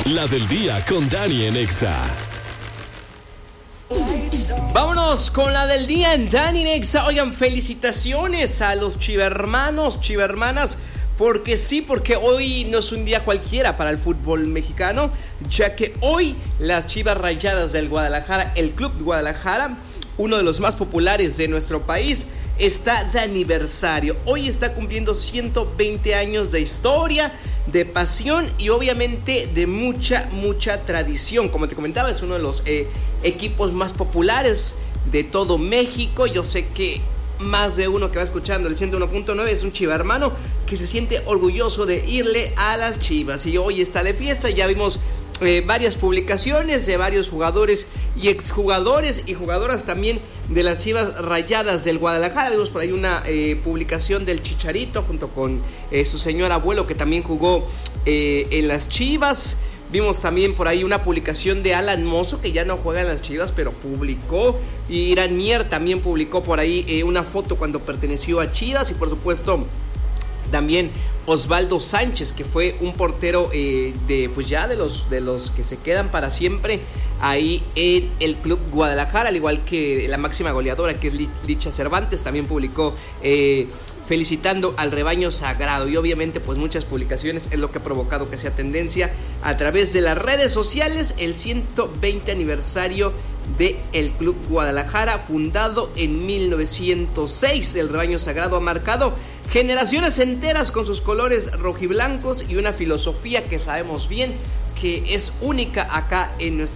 La del día con Dani en Exa. Vámonos con la del día en Dani en Exa. Oigan, felicitaciones a los chivermanos, chivermanas, porque sí, porque hoy no es un día cualquiera para el fútbol mexicano, ya que hoy las Chivas Rayadas del Guadalajara, el Club Guadalajara, uno de los más populares de nuestro país, está de aniversario. Hoy está cumpliendo 120 años de historia, de pasión y obviamente de mucha tradición. Como te comentaba, es uno de los equipos más populares de todo México. Yo sé que más de uno que va escuchando el 101.9 es un chivermano que se siente orgulloso de irle a las Chivas. Y hoy está de fiesta. Ya vimos varias publicaciones de varios jugadores y exjugadores y jugadoras también de las Chivas Rayadas del Guadalajara. Vimos por ahí una publicación del Chicharito junto con su señor abuelo, que también jugó en las Chivas. Vimos también por ahí una publicación de Alan Mozo, que ya no juega en las Chivas, pero publicó. Y Irán Mier también publicó por ahí una foto cuando perteneció a Chivas. Y por supuesto también Osvaldo Sánchez, que fue un portero pues ya de los que se quedan para siempre ahí en el Club Guadalajara, al igual que la máxima goleadora, que es Licha Cervantes, también publicó felicitando al rebaño sagrado. Y obviamente pues muchas publicaciones es lo que ha provocado que sea tendencia a través de las redes sociales el 120 aniversario de el Club Guadalajara, fundado en 1906. El rebaño sagrado ha marcado generaciones enteras con sus colores rojiblancos y una filosofía que sabemos bien que es única acá en nuestro